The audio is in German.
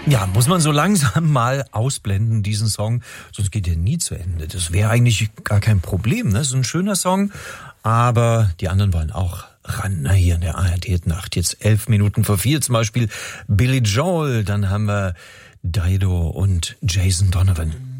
Ja, muss man so langsam mal ausblenden, diesen Song, sonst geht der nie zu Ende. Das wäre eigentlich gar kein Problem, ne? Das ist ein schöner Song, aber die anderen wollen auch ran, ne? Hier in der ARD-Nacht. Jetzt 11:04 zum Beispiel Billy Joel, dann haben wir Dido und Jason Donovan.